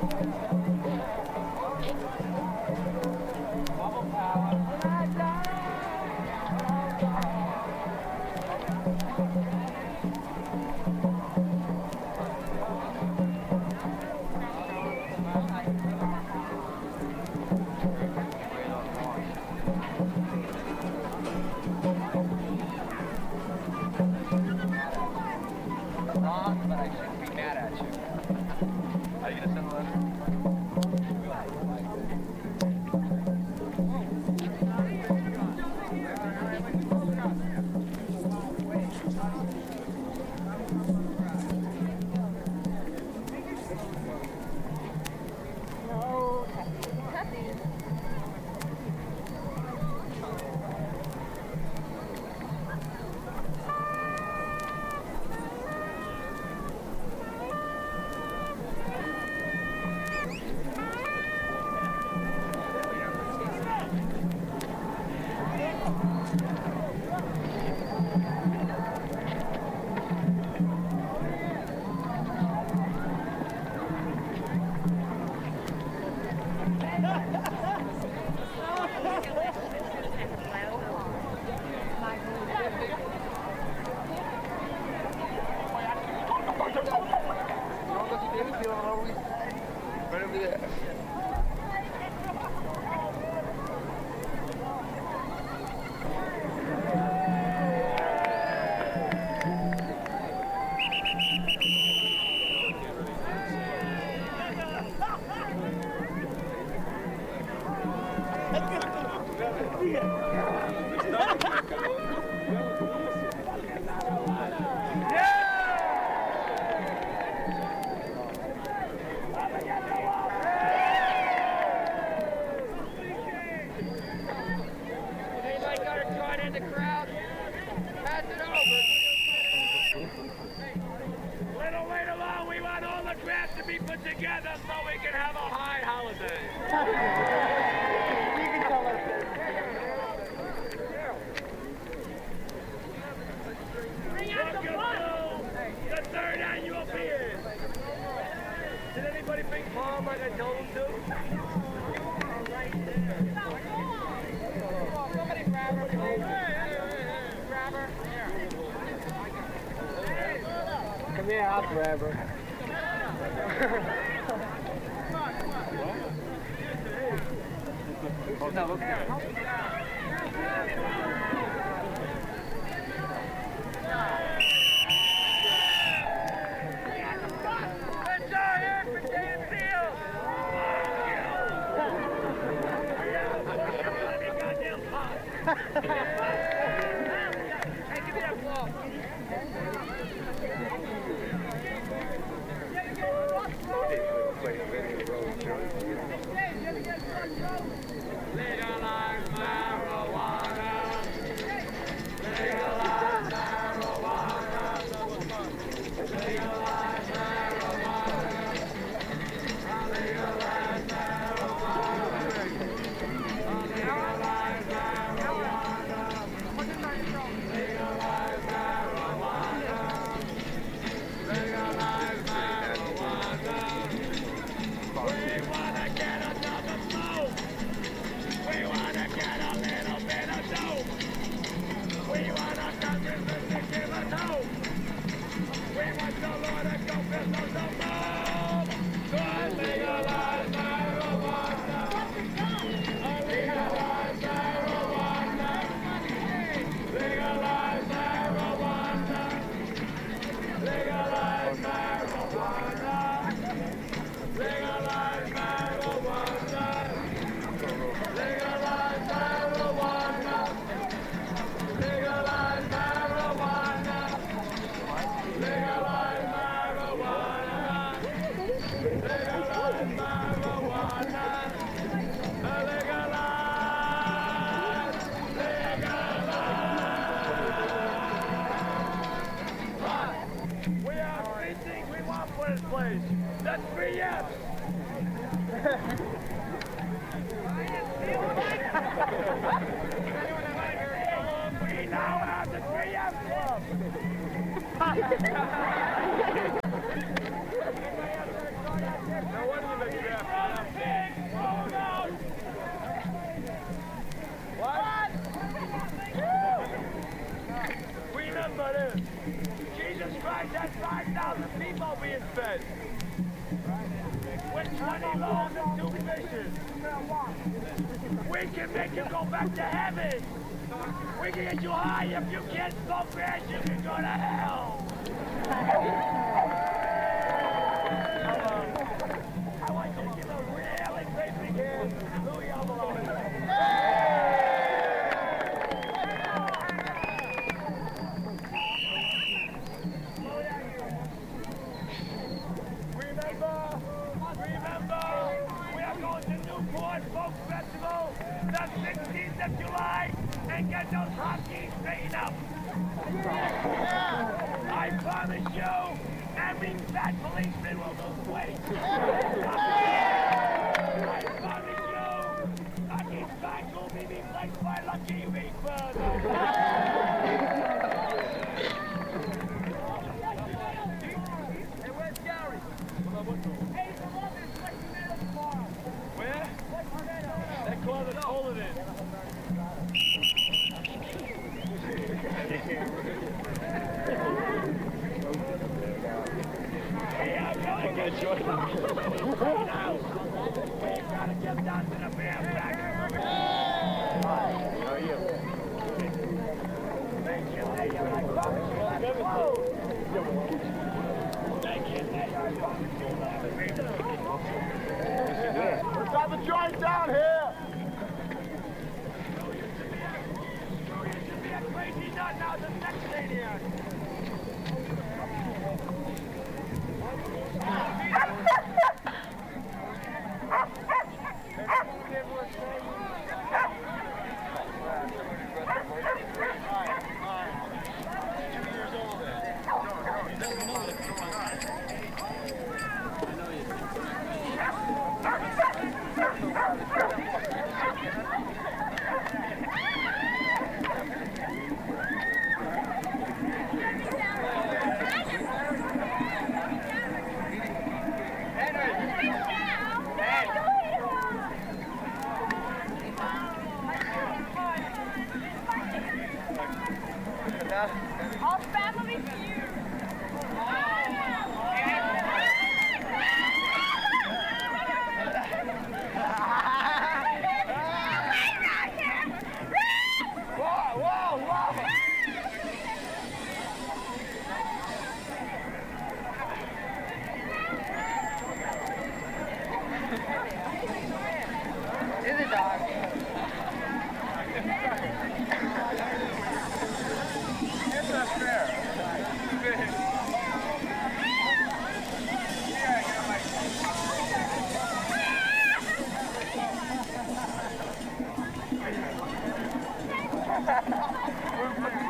But I shouldn't be mad at you. Are you gonna send a letter? No, happy. Together so we can have a high holiday. You can tell us this. Bring out the fun! The third annual beer. Did anybody bring palm like I told them to? Somebody grab her, please. Grab her. Come here, I'll grab her. Oh, no, look here. Hey, give me that ball. Legalize marijuana. Legalize marijuana. Legalize marijuana. Legalize marijuana. Legalize marijuana. Legalize marijuana. Legalize marijuana. We wanna get another smoke. We wanna get a little bit of dope. We want our congressmen to give us hope. We want the Lord to go business the mob. God legalize marijuana. Legalize marijuana. Legalize marijuana. Legalize marijuana. Legalize marijuana. Legalize marijuana. Legalize marijuana. Legalize marijuana. Legalize marijuana. Legalize. We have three things we want for this place. That's 3 yes. We now have the 3M Club. No wonder chemo being fed. With 20 loads and 2 fishes. We can make you go back to heaven. We can get you high. If you can't smoke grass, you can go to hell. I want you to give a really great big hand to Louis Alvarado. Remember, we are going to Newport Folk Festival the 16th of July and get those hotkeys straightened up. I promise you, every fat policeman will lose weight. I promise you, Lucky Strike will be replaced by Lucky Reefers. Hey, where's Gary? Hey, the love is like tornado tomorrow. Where? Like tornado. That call the toilet in. Hey, I'm gonna get you out. We gotta get down to the bear factory. How are you? Thank you, lady. I promise you that's close. Thank you, lady. I promise you that's Let's have a joint down here. You used to be a crazy nut, now the sex maniac. All family feud. It's a dog. It's not fair. Yeah, I got my...